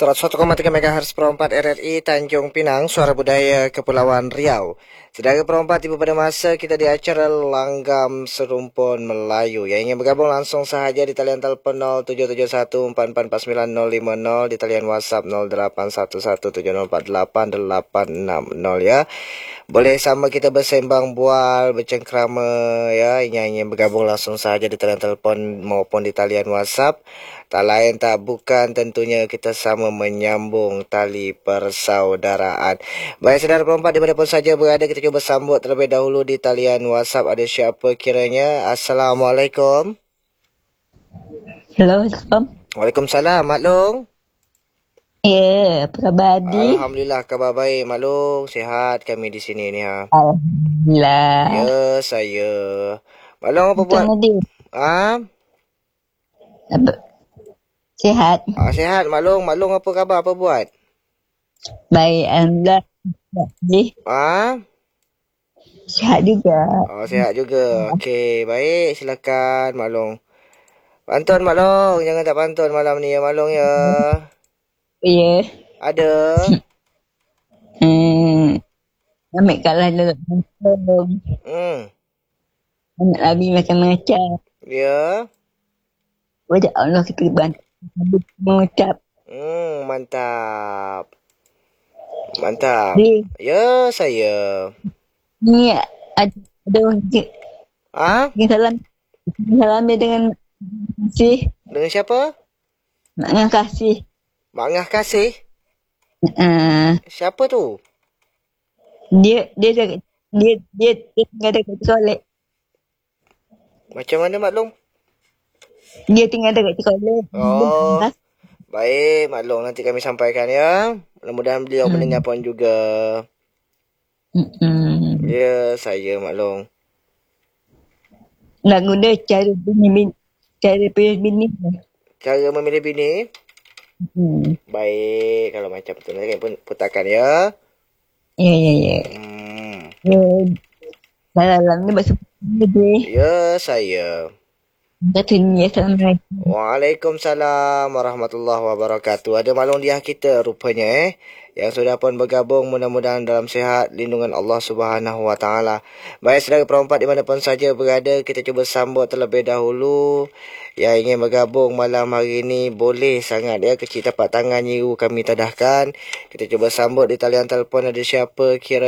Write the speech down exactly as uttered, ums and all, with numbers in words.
seratus satu koma tiga MHz Pro empat R R I Tanjung Pinang, Suara Budaya Kepulauan Riau. Saudara Pro empat, tiba pada masa kita di acara Langgam Serumpun Melayu. Yang ingin bergabung langsung sahaja di talian telefon nol tujuh tujuh satu empat empat empat sembilan nol lima nol, di talian WhatsApp nol delapan satu satu tujuh nol empat delapan delapan enam nol ya. Boleh sama kita bersembang bual, bercengkrama ya. Yang ingin bergabung langsung sahaja di talian telefon maupun di talian WhatsApp. Tak lain tak bukan tentunya kita sama menyambung tali persaudaraan. Baik saudara perempat dimanapun saja berada, kita cuba sambut terlebih dahulu di talian WhatsApp. Ada siapa kiranya? Assalamualaikum. Hello, Assalamualaikum. Waalaikumsalam, Mak Long. Ya, yeah, apa khabar Adi? Alhamdulillah, khabar baik Mak Long. Sihat kami di sini ni ha. Alhamdulillah. Ya, saya. Mak Long apa buat? Ah? Apa? Sihat. Ah, sihat Mak Long. Mak Long apa khabar? Apa buat? Baik, alhamdulillah. Ah? Sihat juga. Oh, sihat juga. Okey, baik. Silakan Mak Long. Pantun Mak Long. Jangan tak pantun malam ni ya Mak Long ya. Ya. Yeah. Ada. Hmm. Ambil kalah dulu. Hmm. Nak lagi macam-macam. Ya. Wajah Allah kita bantu. Mengucap. Hmm, mantap. Mantap. Di. Ya, saya. Ni ada ada orang Ah? salam. Salam dia dengan kasih. Dengan siapa? Dengan kasih. Mak Ngah Kasih. Uh, Siapa tu? dia dia dia dia dia, dia tinggal dekat toilet. Macam mana Mak Long? Dia tinggal dekat toilet. Oh. Baik, Mak Long, nanti kami sampaikan ya. Mudah-mudahan beliau hmm. mendengar pun juga. Hmm. Ya, saya Mak Long. Nak guna cara bini, cara pilih bini. Cara memilih bini? Hmm. Baik, kalau macam tu nanti kami putarkan ya. Ya, ya, ya. Hmm. Ya. Dalam ni bahasa dia. Ya, saya. Katanya, Assalamualaikum. Waalaikumsalam warahmatullahi wabarakatuh. Ada Mak Long Diah kita rupanya eh. Yang sudah pun bergabung, mudah-mudahan dalam sihat lindungan Allah Subhanahu Wa Taala. Baik saudara perempat dimanapun saja berada, kita cuba sambut terlebih dahulu. Yang ingin bergabung malam hari ini boleh sangat ya, kecil tapak tangan nyiru kami tadahkan. Kita cuba sambut di talian telefon. Ada siapa kira